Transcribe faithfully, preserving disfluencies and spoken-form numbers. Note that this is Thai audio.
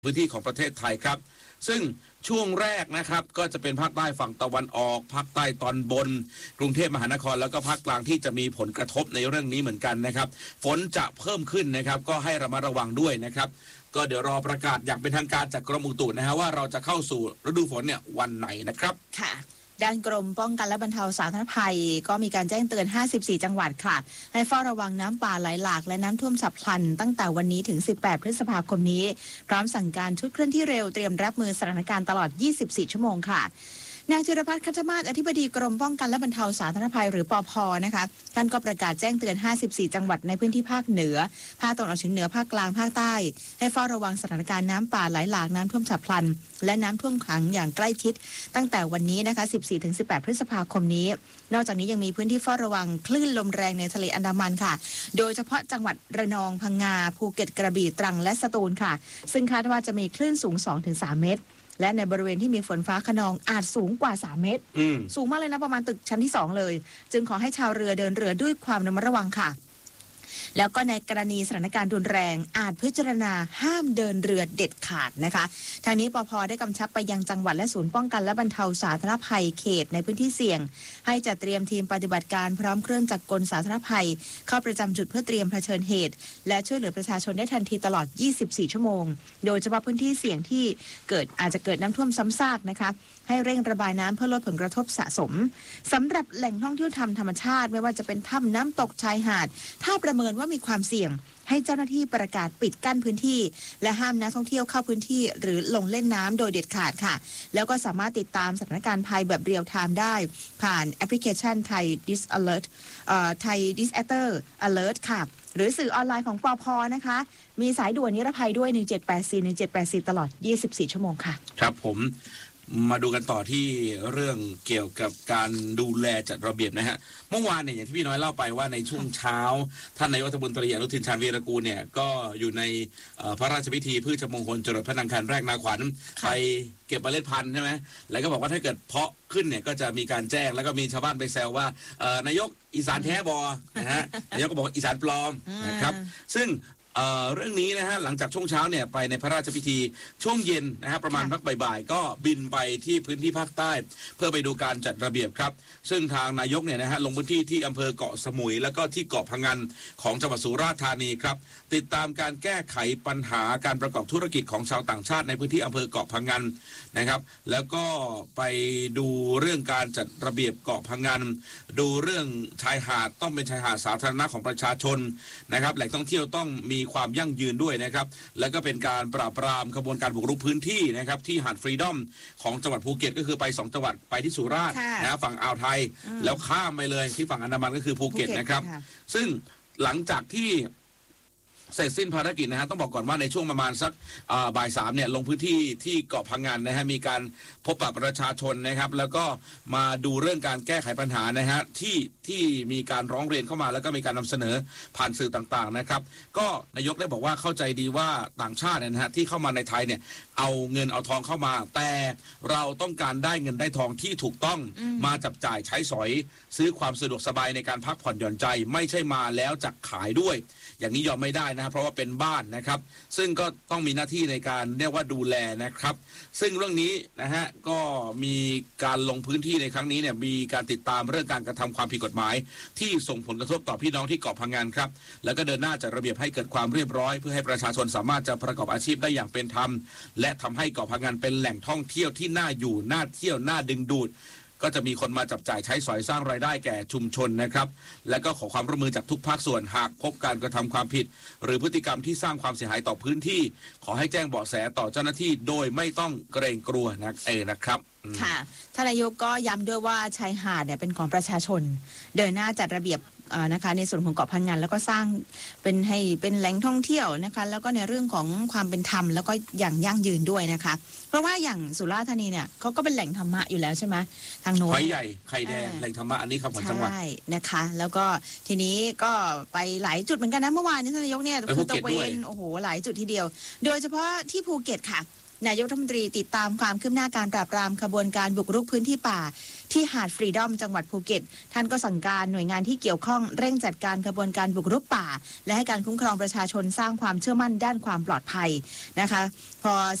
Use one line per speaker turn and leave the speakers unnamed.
พื้นที่ของประเทศไทยครับซึ่งช่วงแรกนะครับก็จะเป็นภาคใต้ฝั่งตะวันออกภาคใต้ตอนบนกรุงเทพมหานครแล้วก็ภาคกลางที่จะมีผลกระทบในเรื่องนี้เหมือนกันนะครับฝนจะเพิ่มขึ้นนะครับก็ให้ระมัดระวังด้วยนะครับก็เดี๋ยวรอประกาศอย่างเป็นทางการจากกรมอุตุนะฮะว่าเราจะเข้าสู่ฤดูฝนเนี่ยวันไหนนะครับ
ค่ะด้านกรมป้องกันและบรรเทาสาธารณภัยก็มีการแจ้งเตือนห้าสิบสี่จังหวัดค่ะให้เฝ้าระวังน้ำป่าไหลหลากและน้ำท่วมฉับพลันตั้งแต่วันนี้ถึงสิบแปดพฤษภาคมนี้พร้อมสั่งการชุดเคลื่อนที่เร็วเตรียมรับมือสถานการณ์ตลอดยี่สิบสี่ชั่วโมงค่ะนายจิรพัฒน์คัชมาศอธิบดีกรมป้องกันและบรรเทาสาธารณภัยหรือปภ.นะคะท่านก็ประกาศแจ้งเตือนห้าสิบสี่จังหวัดในพื้นที่ภาคเหนือภาคตะวันออกเฉียงเหนือภาคกลางภาคใต้ให้เฝ้าระวังสถานการณ์น้ำป่าไหลหลากน้ำท่วมฉับพลันและน้ำท่วมขังอย่างใกล้ชิดตั้งแต่วันนี้นะคะ สิบสี่ถึงสิบแปด พฤษภาคมนี้นอกจากนี้ยังมีพื้นที่เฝ้าระวังคลื่นลมแรงในทะเลอันดามันค่ะโดยเฉพาะจังหวัดระนองพังงาภูเก็ตกระบี่ตรังและสตูลค่ะซึ่งคาดว่าจะมีคลื่นสูง สองถึงสาม เมตรและในบริเวณที่มีฝนฟ้าคะนองอาจสูงกว่าสามเมตรสูงมากเลยนะประมาณตึกชั้นที่สองเลยจึงขอให้ชาวเรือเดินเรือด้วยความระมัดระวังค่ะแล้วก็ในกรณีสถานการณ์รุนแรงอาจพิจารณาห้ามเดินเรือเด็ดขาดนะคะทางนี้ปภ.ได้กำชับไปยังจังหวัดและศูนย์ป้องกันและบรรเทาสาธารณภัยเขตในพื้นที่เสี่ยงให้จัดเตรียมทีมปฏิบัติการพร้อมเครื่องจักรกลสาธารณภัยเข้าประจำจุดเพื่อเตรียมเผชิญเหตุและช่วยเหลือประชาชนได้ทันทีตลอดยี่สิบสี่ชั่วโมงโดยเฉพาะพื้นที่เสี่ยงที่เกิดอาจจะเกิดน้ำท่วมซ้ำซากนะคะให้เร่งระบายน้ำเพื่อลดผลกระทบสะสมสำหรับแหล่งท่องเที่ยวทางธรรมชาติไม่ว่าจะเป็นถ้ำน้ำตกชายหาดถ้าประเมินว่ามีความเสี่ยงให้เจ้าหน้าที่ประกาศปิดกั้นพื้นที่และห้ามนักท่องเที่ยวเข้าพื้นที่หรือลงเล่นน้ำโดยเด็ดขาดค่ะแล้วก็สามารถติดตามสถานการณ์ภัยแบบเรียลไทม์ได้ผ่านแอปพลิเคชันไทย Dis Alert เอ่อ Thai Disaster Alert ค่ะหรือสื่อออนไลน์ของปภ.นะคะมีสายด่วนนิรภัยด้วยหนึ่งเจ็ดแปดสี่ หนึ่งเจ็ดแปดสี่ตลอดยี่สิบสี่ชั่วโมงค่ะ
ครับผมมาดูกันต่อที่เรื่องเกี่ยวกับการดูแลจัดระเบียบนะฮะเมื่อวานเนี่ยอย่างที่พี่น้อยเล่าไปว่าในช่วงเช้าท่านนายกรัฐมนตรีอนุทินชาญวีรกูลเนี่ยก็อยู่ในพระราชพิธีพืชมงคลจรดพระนางคันแรกนาขวัญไปเก็บเมล็ดพันธุ์ใช่ไหมแล้วก็บอกว่าถ้าเกิดเพาะขึ้นเนี่ยก็จะมีการแจ้งแล้วก็มีชาวบ้านไปแซวว่านายกอีสานแท้บอนะฮะนายกก็บอกอีสานปลอมนะครับซึ่งเอ่อเรื่องนี้นะฮะหลังจากช่วงเช้าเนี่ยไปในพระราชพิธีช่วงเย็นนะฮะประมาณพักบ่ายๆก็บินไปที่พื้นที่ภาคใต้เพื่อไปดูการจัดระเบียบครับซึ่งทางนายกเนี่ยนะฮะลงพื้นที่ที่อำเภอเกาะสมุยแล้วก็ที่เกาะพะงันของจังหวัดสุราษฎร์ธานีครับติดตามการแก้ไขปัญหาการประกอบธุรกิจของชาวต่างชาติในพื้นที่อำเภอเกาะพะงันนะครับแล้วก็ไปดูเรื่องการจัดระเบียบเกาะพะงันดูเรื่องชายหาดต้องเป็นชายหาดสาธารณะของประชาชนนะครับแหล่งท่องเที่ยวต้องมีความยั่งยืนด้วยนะครับแล้วก็เป็นการปราบปรามขบวนการบุกรุกพื้นที่นะครับที่หาดฟรีดอมของจังหวัดภูเก็ตก็คือไปสองจังหวัดไปที่สุราษฎร์นะฝั่งอ่าวไทยแล้วข้ามไปเลยที่ฝั่งอันดามันก็คือภูเก็ตนะครับซึ่งหลังจากที่เสร็จสิ้นภารกิจนะฮะต้องบอกก่อนว่าในช่วงประมาณสักบ่ายสามเนี่ยลงพื้นที่ที่เกาะพะงันนะฮะมีการพบปะประชาชนนะครับแล้วก็มาดูเรื่องการแก้ไขปัญหานะฮะที่ที่มีการร้องเรียนเข้ามาแล้วก็มีการนำเสนอผ่านสื่อต่างๆนะครับก็นายกได้บอกว่าเข้าใจดีว่าต่างชาตินะฮะที่เข้ามาในไทยเนี่ยเอาเงินเอาทองเข้ามาแต่เราต้องการได้เงินได้ทองที่ถูกต้องมาจับจ่ายใช้สอยซื้อความสะดวกสบายในการพักผ่อนหย่อนใจไม่ใช่มาแล้วจะขายด้วยอย่างนี้ยอมไม่ได้นะเพราะว่าเป็นบ้านนะครับซึ่งก็ต้องมีหน้าที่ในการเรียกว่าดูแลนะครับซึ่งเรื่องนี้นะฮะก็มีการลงพื้นที่ในครั้งนี้เนี่ยมีการติดตามเรื่องการกระทำความผิดกฎหมายที่ส่งผลกระทบต่อพี่น้องที่เกาะพะงันครับแล้วก็เดินหน้าจัดระเบียบให้เกิดความเรียบร้อยเพื่อให้ประชาชนสามารถจะประกอบอาชีพได้อย่างเป็นธรรมและทำให้เกาะพะงันเป็นแหล่งท่องเที่ยวที่น่าอยู่น่าเที่ยวน่าดึงดูดก็จะมีคนมาจับจ่ายใช้สอยสร้างรายได้แก่ชุมชนนะครับและก็ขอความร่วมมือจากทุกภาคส่วนหากพบการกระทำความผิดหรือพฤติกรรมที่สร้างความเสียหายต่อพื้นที่ขอให้แจ้งเบาะแสต่อเจ้าหน้าที่โดยไม่ต้องเกรงกลัวนะเอนะครับ
ค่ะท่านนายกก็ย้ำด้วยว่าชายหาดเนี่ยเป็นของประชาชนเดินหน้าจัดระเบียบนะคะในส่วนของเกาะพะงันแล้วก็สร้างเป็นให้เป็นแหล่งท่องเที่ยวนะคะแล้วก็ในเรื่องของความเป็นธรรมแล้วก็อย่างยั่งยืนด้วยนะคะเพราะว่าอย่างสุราษฎร์ธานีเนี่ยเขาก็เป็นแหล่งธรรมะอยู่แล้วใช่ไหมทางโน้น
ไข่ใหญ่ไข่แดงแหล่งธรรมะอันนี้ครับของจังหวัด
ใช่นะคะแล้วก็ทีนี้ก็ไปหลายจุดเหมือนกันนะเมื่อวานนี้ท่านนายกเนี่ยคือตะเวนโอ้โหหลายจุดทีเดียวโดยเฉพาะที่ภูเก็ตค่ะนายกรัฐมนตรีติดตามความคืบหน้าการปราบปรามขบวนการบุกรุกพื้นที่ป่าที่หาดฟรีดอมจังหวัดภูเก็ตท่านก็สั่งการหน่วยงานที่เกี่ยวข้องเร่งจัดการขบวนการบุกรุกป่าและให้การคุ้มครองประชาชนสร้างความเชื่อมั่นด้านความปลอดภัยนะคะพอ